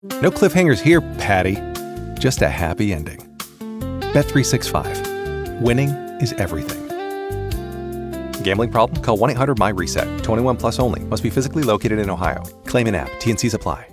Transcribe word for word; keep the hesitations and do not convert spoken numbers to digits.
No cliffhangers here, Patty. Just a happy ending. Bet three sixty-five. Winning is everything. Gambling problem? Call one eight hundred M Y RESET. twenty-one plus only. Must be physically located in Ohio. Claim in app. T N Cs apply.